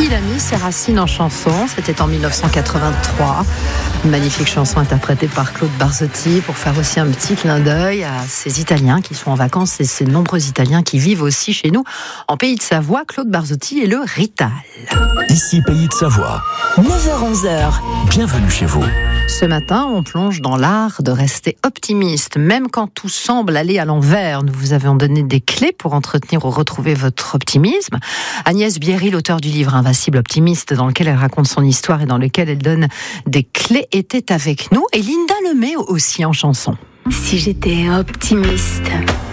Il a mis ses racines en chanson, c'était en 1983. Une magnifique chanson interprétée par Claude Barzotti pour faire aussi un petit clin d'œil à ces Italiens qui sont en vacances et ces nombreux Italiens qui vivent aussi chez nous en Pays de Savoie. Claude Barzotti et le Rital. Ici Pays de Savoie. 9h-11h. Bienvenue chez vous. Ce matin, on plonge dans l'art de rester optimiste, même quand tout semble aller à l'envers. Nous vous avons donné des clés pour entretenir ou retrouver votre optimisme. Agnès Bierry, l'auteure du livre Invincible Optimiste, dans lequel elle raconte son histoire et dans lequel elle donne des clés, était avec nous. Et Linda Lemay aussi en chanson. Si j'étais optimiste,